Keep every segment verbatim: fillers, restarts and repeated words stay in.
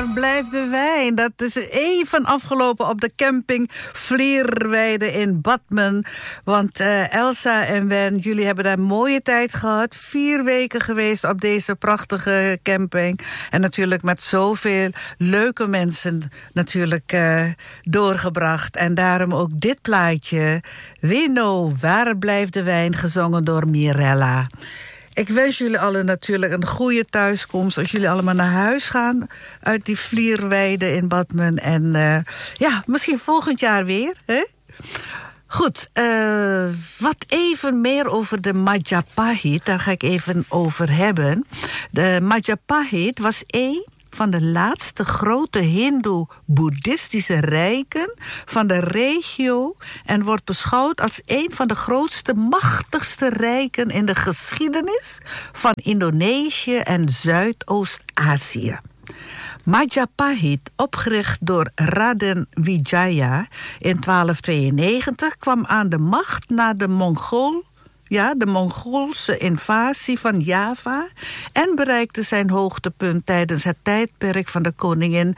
waar blijft de wijn? Dat is even afgelopen op de camping Vlierweide in Badmen. Want uh, Elsa en Wen, jullie hebben daar een mooie tijd gehad. Vier weken geweest op deze prachtige camping. En natuurlijk met zoveel leuke mensen natuurlijk uh, doorgebracht. En daarom ook dit plaatje. Wino, waar blijft de wijn? Gezongen door Mirella. Ik wens jullie allen natuurlijk een goede thuiskomst als jullie allemaal naar huis gaan uit die Vlierweide in Badmen. En uh, ja, misschien volgend jaar weer. Hè? Goed, uh, wat even meer over de Majapahit, daar ga ik even over hebben. De Majapahit was één van de laatste grote hindoe-boeddhistische rijken van de regio en wordt beschouwd als een van de grootste, machtigste rijken in de geschiedenis van Indonesië en Zuidoost-Azië. Majapahit, opgericht door Raden Wijaya in twaalf tweeënnegentig, kwam aan de macht na de Mongool Ja, de Mongoolse invasie van Java en bereikte zijn hoogtepunt tijdens het tijdperk van de koningin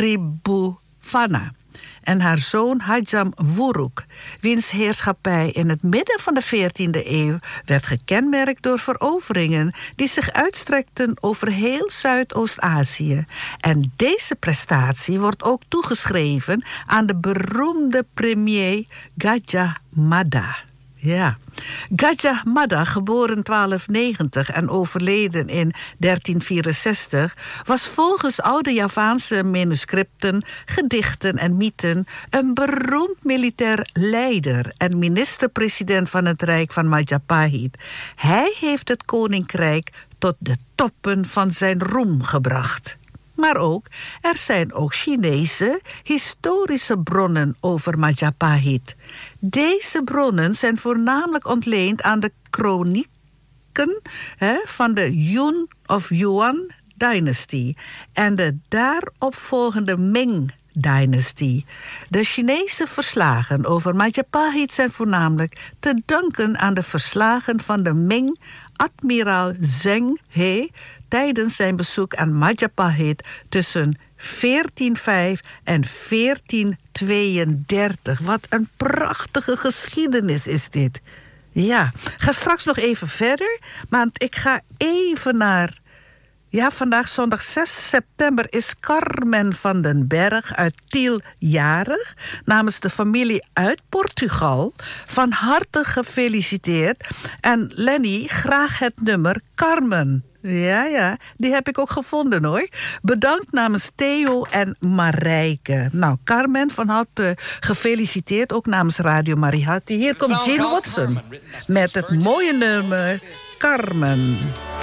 Tribhuwana en haar zoon Hajam Wuruk, wiens heerschappij in het midden van de veertiende eeuw werd gekenmerkt door veroveringen die zich uitstrekten over heel Zuidoost-Azië. En deze prestatie wordt ook toegeschreven aan de beroemde premier Gajah Mada. Ja. Gajah Mada, geboren twaalf negentig en overleden in dertien vierenzestig... was volgens oude Javaanse manuscripten, gedichten en mythen een beroemd militair leider en minister-president van het Rijk van Majapahit. Hij heeft het koninkrijk tot de toppen van zijn roem gebracht. Maar ook, er zijn ook Chinese historische bronnen over Majapahit. Deze bronnen zijn voornamelijk ontleend aan de kronieken hè, van de Yun of Yuan dynasty en de daaropvolgende Ming-dynastie. De Chinese verslagen over Majapahit zijn voornamelijk te danken aan de verslagen van de Ming-admiraal Zheng He tijdens zijn bezoek aan Majapahit tussen veertien vijf en veertien tweeëndertig. Wat een prachtige geschiedenis is dit. Ja, ga straks nog even verder, maar ik ga even naar... Ja, vandaag zondag zes september is Carmen van den Berg uit Tiel jarig. Namens de familie uit Portugal. Van harte gefeliciteerd. En Lenny, graag het nummer Carmen. Ja, ja, die heb ik ook gevonden hoor. Bedankt namens Theo en Marijke. Nou, Carmen, van harte gefeliciteerd, ook namens Radio Marihati. Hier komt Gene Watson met het mooie nummer Carmen.